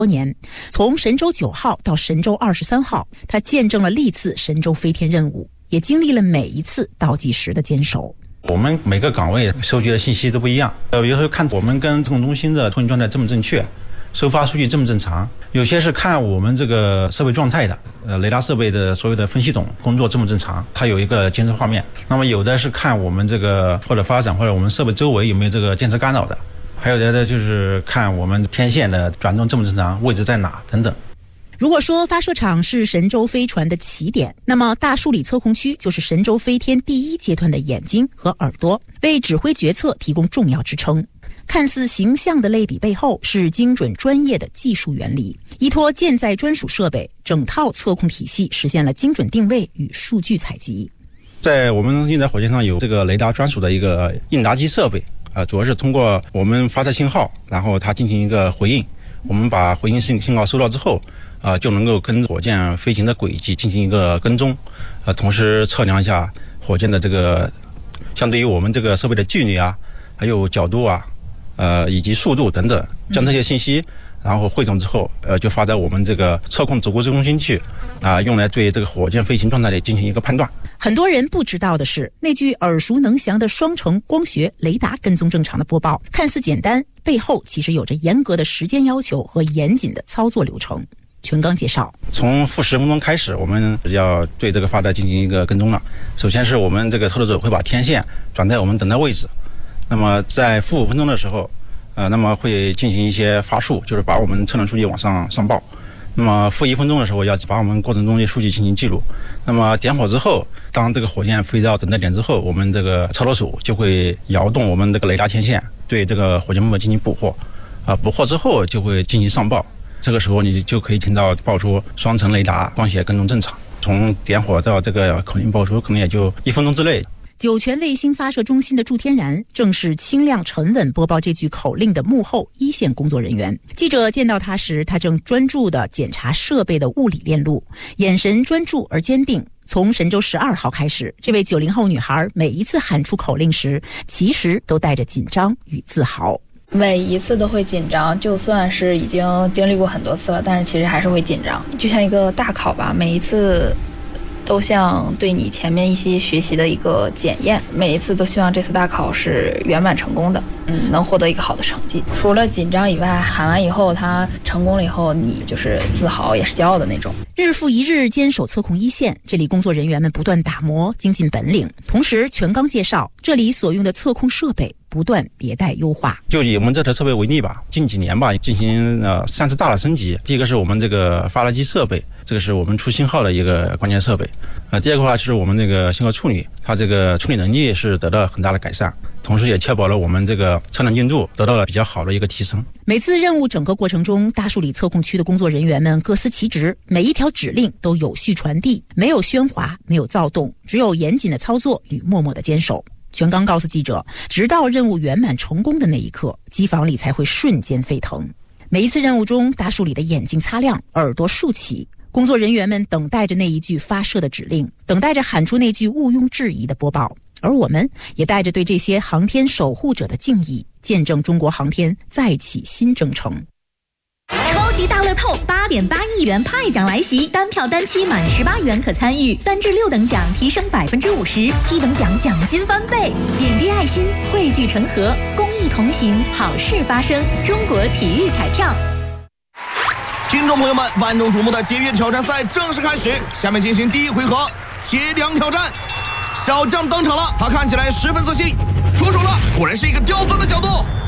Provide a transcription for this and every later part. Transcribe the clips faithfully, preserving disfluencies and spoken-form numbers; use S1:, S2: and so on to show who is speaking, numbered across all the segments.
S1: 多年，从神舟九号到神舟二十三号，他见证了历次神舟飞天任务，也经历了每一次倒计时的坚守。
S2: 我们每个岗位收集的信息都不一样，呃，有时候看我们跟测控中心的通信状态正不正确，收发数据正不正常，有些是看我们这个设备状态的，呃，雷达设备的所有的分系统工作正不正常，它有一个监测画面。那么有的是看我们这个或者发展或者我们设备周围有没有这个电磁干扰的，还有的就是看我们天线的转动正不正常，位置在哪等等。
S1: 如果说发射场是神舟飞船的起点，那么大树里测控区就是神舟飞天第一阶段的眼睛和耳朵，为指挥决策提供重要支撑。看似形象的类比背后是精准专业的技术原理，依托舰载专属设备，整套测控体系实现了精准定位与数据采集。
S2: 在我们运载火箭上有这个雷达专属的一个应答机设备，呃，主要是通过我们发射信号，然后它进行一个回应，我们把回应信信号收到之后，呃，就能够跟火箭飞行的轨迹进行一个跟踪，呃，同时测量一下火箭的这个相对于我们这个设备的距离啊，还有角度啊，呃，以及速度等等，将这些信息然后汇总之后，呃，就发到我们这个测控指挥中心去，啊、呃，用来对这个火箭飞行状态的进行一个判断。
S1: 很多人不知道的是，那句耳熟能详的双程光学雷达跟踪正常的播报，看似简单，背后其实有着严格的时间要求和严谨的操作流程。全刚介绍，
S2: 从负十分钟开始，我们要对这个发带进行一个跟踪了。首先是我们这个操作者会把天线转在我们等待位置，那么在负五分钟的时候，呃，那么会进行一些发数，就是把我们测量数据往上上报。那么负一分钟的时候，要把我们过程中的数据进行记录。那么点火之后，当这个火箭飞到等待点之后，我们这个操作手就会摇动我们这个雷达天线，对这个火箭目标进行捕获。啊、呃，捕获之后就会进行上报。这个时候你就可以听到报出双程雷达光学跟踪正常，从点火到这个口令报出可能也就一分钟之内。
S1: 酒泉卫星发射中心的祝天然正是清亮沉稳播报这句口令的幕后一线工作人员。记者见到他时，他正专注地检查设备的物理链路，眼神专注而坚定。从神舟十二号开始，这位九零后女孩每一次喊出口令时，其实都带着紧张与自豪。
S3: 每一次都会紧张，就算是已经经历过很多次了，但是其实还是会紧张，就像一个大考吧，每一次都像对你前面一些学习的一个检验，每一次都希望这次大考是圆满成功的，嗯，能获得一个好的成绩。除了紧张以外，喊完以后他成功了以后，你就是自豪也是骄傲的那种。
S1: 日复一日坚守测控一线，这里工作人员们不断打磨精进本领，同时全刚介绍这里所用的测控设备不断迭代优化。
S2: 就以我们这台设备为例吧，近几年吧进行呃三次大的升级。第一个是我们这个发射机设备，这个是我们出信号的一个关键设备。呃，第二个话是我们这个信号处理，它这个处理能力是得到很大的改善，同时也确保了我们这个测量精度得到了比较好的一个提升。
S1: 每次任务整个过程中，大树里测控区的工作人员们各司其职，每一条指令都有序传递，没有喧哗，没有躁动，只有严谨的操作与默默的坚守。全刚告诉记者，直到任务圆满成功的那一刻，机房里才会瞬间沸腾。每一次任务中，大树里的眼睛擦亮，耳朵竖起，工作人员们等待着那一句发射的指令，等待着喊出那句毋庸置疑的播报。而我们也带着对这些航天守护者的敬意，见证中国航天再起新征程。
S4: 超级大乐透八点八亿元派奖来袭，单票单期满十八元可参与，三至六等奖提升百分之五十，七等奖奖金翻倍。点滴爱心，汇聚成河，公益同行，好事发生。中国体育彩票。
S5: 听众朋友们，万众瞩目的节约挑战赛正式开始，下面进行第一回合切梁挑战。小将登场了，他看起来十分自信，出手了，果然是一个刁钻的角度。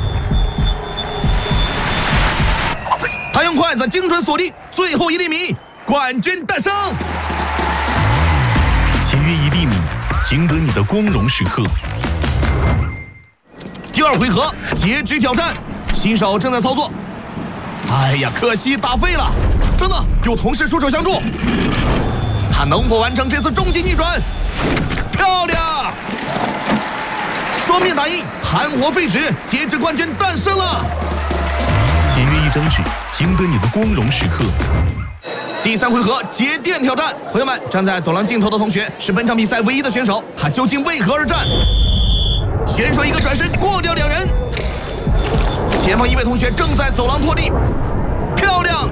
S5: 他用筷子精准锁定最后一厘米，冠军诞生。
S6: 节约一厘米，赢得你的光荣时刻。
S5: 第二回合截肢挑战，新手正在操作。哎呀，可惜打废了。等等，有同事出手相助，他能否完成这次终极逆转？漂亮！双面打印，含活废纸，截肢冠军诞生了。
S6: 节约一张纸，赢得你的光荣时刻。
S5: 第三回合节电挑战，朋友们，站在走廊尽头的同学是本场比赛唯一的选手，他究竟为何而战？选手一个转身过掉两人，前方一位同学正在走廊拖地， 漂亮！